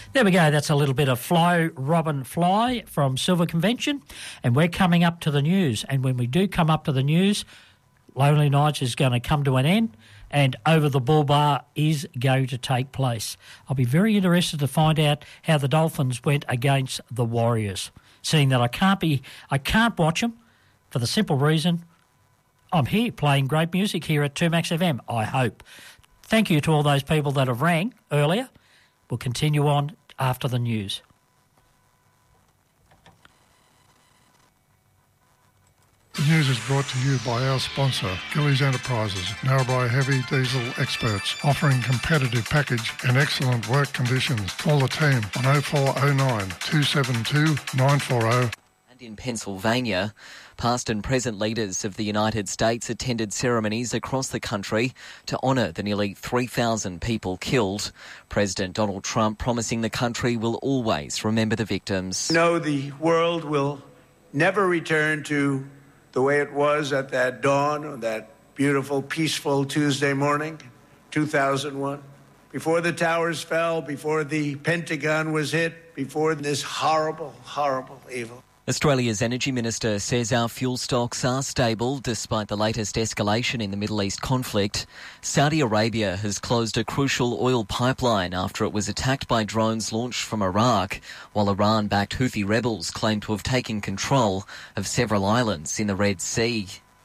There we go. That's a little bit of Fly, Robin, Fly from Silver Convention. And we're coming up to the news. And when we do come up to the news, Lonely Nights is going to come to an end and Over the Bull Bar is going to take place. I'll be very interested to find out how the Dolphins went against the Warriors, seeing that I can't watch them for the simple reason I'm here playing great music here at 2Max FM, I hope. Thank you to all those people that have rang earlier. We'll continue on after the news. The news is brought to you by our sponsor, Gillies Enterprises, Narrabri Heavy Diesel Experts, offering competitive package and excellent work conditions. Call the team on 0409 272 940. And in Pennsylvania, past and present leaders of the United States attended ceremonies across the country to honour the nearly 3,000 people killed. President Donald Trump promising the country will always remember the victims. No, the world will never return to the way it was at that dawn on that beautiful, peaceful Tuesday morning, 2001. Before the towers fell, before the Pentagon was hit, before this horrible, horrible evil. Australia's Energy Minister says our fuel stocks are stable despite the latest escalation in the Middle East conflict. Saudi Arabia has closed a crucial oil pipeline after it was attacked by drones launched from Iraq, while Iran-backed Houthi rebels claim to have taken control of several islands in the Red Sea.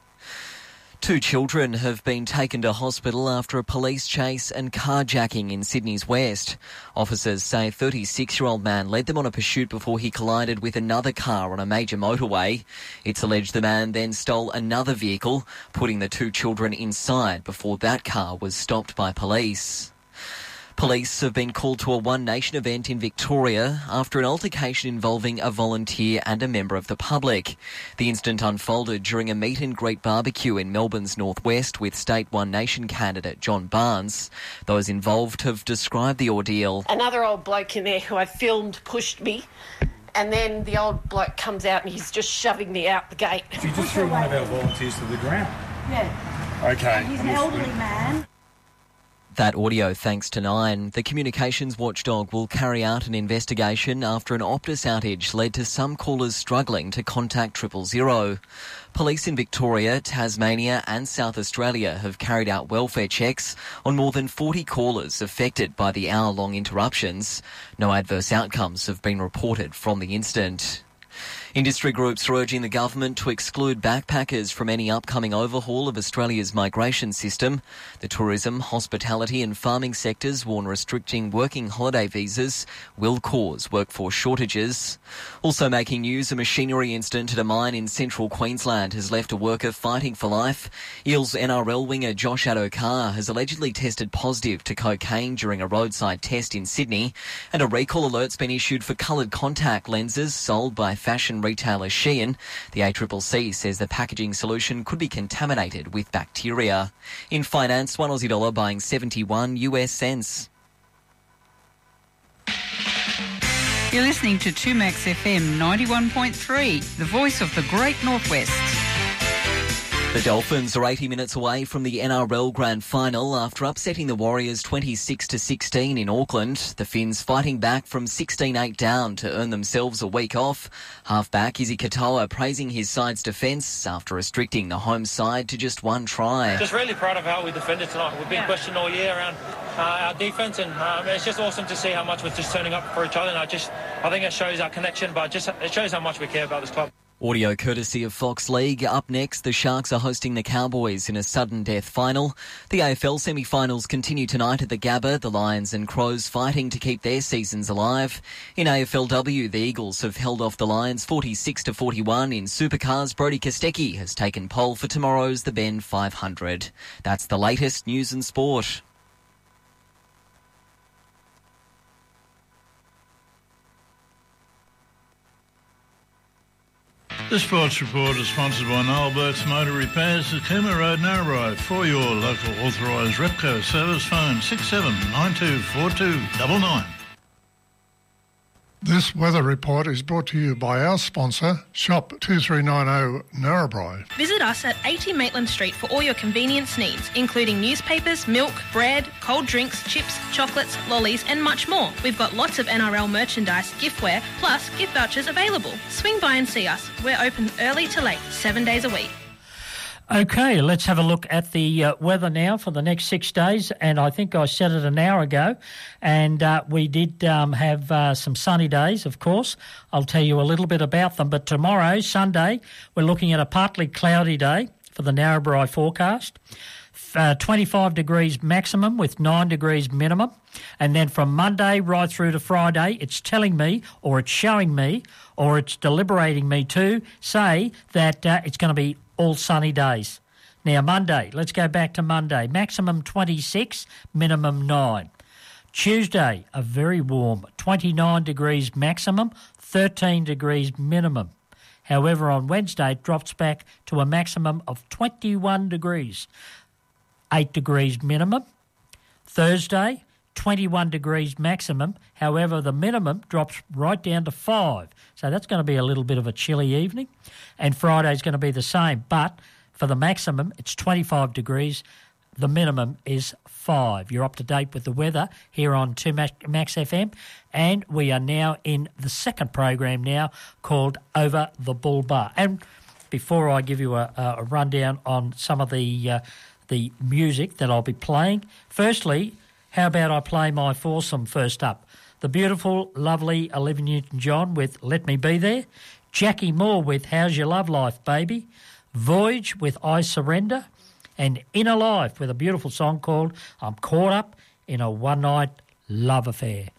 2 children have been taken to hospital after a police chase and carjacking in Sydney's west. Officers say a 36-year-old man led them on a pursuit before he collided with another car on a major motorway. It's alleged the man then stole another vehicle, putting the 2 children inside before that car was stopped by police. Police have been called to a One Nation event in Victoria after an altercation involving a volunteer and a member of the public. The incident unfolded during a meet-and-greet barbecue in Melbourne's northwest with state One Nation candidate John Barnes. Those involved have described the ordeal. Another old bloke in there who I filmed pushed me, and then the old bloke comes out and he's just shoving me out the gate. So you just threw one of our volunteers to the ground? Yeah. Okay. He's an elderly man. That audio thanks to Nine. The communications watchdog will carry out an investigation after an Optus outage led to some callers struggling to contact 000. Police in Victoria, Tasmania and South Australia have carried out welfare checks on more than 40 callers affected by the hour-long interruptions. No adverse outcomes have been reported from the incident. Industry groups are urging the government to exclude backpackers from any upcoming overhaul of Australia's migration system. The tourism, hospitality and farming sectors warn restricting working holiday visas will cause workforce shortages. Also making news, a machinery incident at a mine in central Queensland has left a worker fighting for life. Eels NRL winger Josh Adokar has allegedly tested positive to cocaine during a roadside test in Sydney, and a recall alert's been issued for coloured contact lenses sold by fashion retailer Shein. The ACCC says the packaging solution could be contaminated with bacteria. In finance, $1 Aussie buying 71 US cents. You're listening to 2Max FM 91.3, the voice of the Great Northwest. The Dolphins are 80 minutes away from the NRL Grand Final after upsetting the Warriors 26-16 in Auckland. The Finns fighting back from 16-8 down to earn themselves a week off. Halfback Izzy Katoa praising his side's defence after restricting the home side to just 1 try. Just really proud of how we defended tonight. We've been questioned all year around our defence, and it's just awesome to see how much we're just turning up for each other. And I think it shows our connection, but it shows how much we care about this club. Audio courtesy of Fox League. Up next, the Sharks are hosting the Cowboys in a sudden death final. The AFL semi-finals continue tonight at the Gabba. The Lions and Crows fighting to keep their seasons alive. In AFLW, the Eagles have held off the Lions 46-41 in Supercars. Brodie Kostecki has taken pole for tomorrow's The Bend 500. That's the latest news and sport. This sports report is sponsored by Noel Burke's Motor Repairs at Cooma Road, Narrabri. For your local authorised Repco service, phone 67924299. This weather report is brought to you by our sponsor, Shop 2390 Narrabri. Visit us at 80 Maitland Street for all your convenience needs, including newspapers, milk, bread, cold drinks, chips, chocolates, lollies and much more. We've got lots of NRL merchandise, giftware, plus gift vouchers available. Swing by and see us. We're open early to late, 7 days a week. Okay, let's have a look at the weather now for the next 6 days. And I think I said it an hour ago. And we did have some sunny days, of course. I'll tell you a little bit about them. But tomorrow, Sunday, we're looking at a partly cloudy day for the Narrabri forecast. 25 degrees maximum with 9 degrees minimum. And then from Monday right through to Friday, it's telling me, or it's showing me, or it's deliberating me to say that it's going to be all sunny days. Now, Monday, let's go back to Monday. Maximum 26, minimum 9. Tuesday, a very warm 29 degrees maximum, 13 degrees minimum. However, on Wednesday, it drops back to a maximum of 21 degrees, 8 degrees minimum. Thursday, 21 degrees maximum. However, the minimum drops right down to 5. So that's going to be a little bit of a chilly evening. And Friday's going to be the same. But for the maximum, it's 25 degrees. The minimum is 5. You're up to date with the weather here on 2 Max FM. And we are now in the second program now called Over the Bull Bar. And before I give you a rundown on some of the music that I'll be playing, firstly, how about I play my foursome first up? The beautiful, lovely Olivia Newton-John with Let Me Be There. Jackie Moore with How's Your Love Life, Baby. Voyage with I Surrender. And Inner Life with a beautiful song called I'm Caught Up in a One-Night Love Affair.